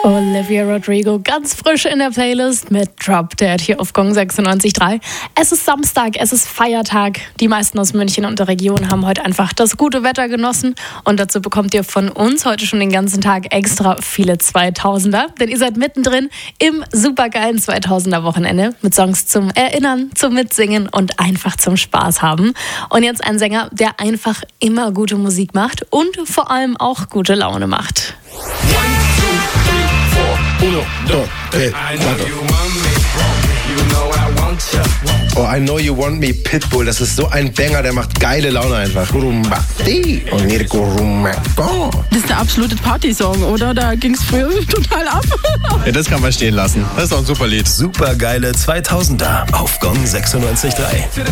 Olivia Rodrigo, ganz frisch in der Playlist mit Drop Dead hier auf Gong 96.3. Es ist Samstag, es ist Feiertag. Die meisten aus München und der Region haben heute einfach das gute Wetter genossen. Und dazu bekommt ihr von uns heute schon den ganzen Tag extra viele 2000er. Denn ihr seid mittendrin im supergeilen 2000er-Wochenende mit Songs zum Erinnern, zum Mitsingen und einfach zum Spaß haben. Und jetzt ein Sänger, der einfach immer gute Musik macht und vor allem auch gute Laune macht. 1, 2, 3, 4. 1, 2, 3, 4. Oh, I Know You Want Me, Pitbull. Das ist so ein Banger, der macht geile Laune einfach. Das ist der absolute Partysong, oder? Da ging es früher total ab. Ja, das kann man stehen lassen. Das ist doch ein super Lied. Supergeile 2000er auf Gong 96.3.